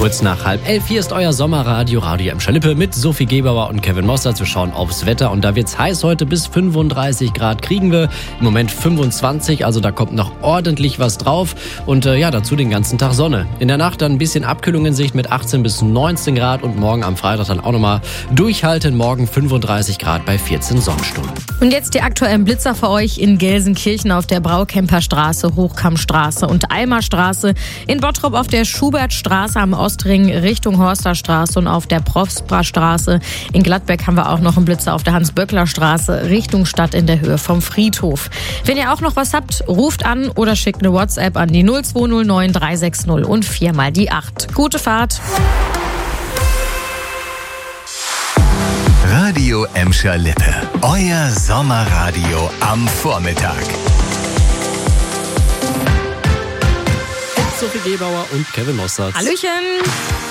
Kurz nach 10:30, hier ist euer Sommerradio, Radio Emscher Lippe mit Sophie Gebauer und Kevin Mostert. Wir schauen aufs Wetter und da wird's heiß heute, bis 35 Grad kriegen wir. Im Moment 25, also da kommt noch ordentlich was drauf. Und dazu den ganzen Tag Sonne. In der Nacht dann ein bisschen Abkühlung in Sicht mit 18 bis 19 Grad und morgen am Freitag dann auch nochmal durchhalten. Morgen 35 Grad bei 14 Sonnenstunden. Und jetzt die aktuellen Blitzer für euch in Gelsenkirchen auf der Braukemperstraße, Hochkammstraße und Eimerstraße. In Bottrop auf der Schubertstraße am Ostring Richtung Horsterstraße und auf der Prosperstraße. In Gladbeck haben wir auch noch einen Blitzer auf der Hans-Böckler-Straße Richtung Stadt in der Höhe vom Friedhof. Wenn ihr auch noch was habt, ruft an oder schickt eine WhatsApp an die 0209 360 und 4 mal die 8. Gute Fahrt. Radio Emscher Lippe. Euer Sommerradio am Vormittag. Sophie Gebauer und Kevin Mostert. Hallöchen.